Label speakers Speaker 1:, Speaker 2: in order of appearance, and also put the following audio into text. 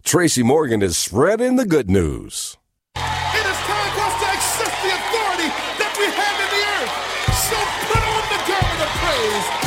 Speaker 1: Tracy Morgan is spreading the good news.
Speaker 2: It is time for us to accept the authority that we have in the earth. So put on the garment of praise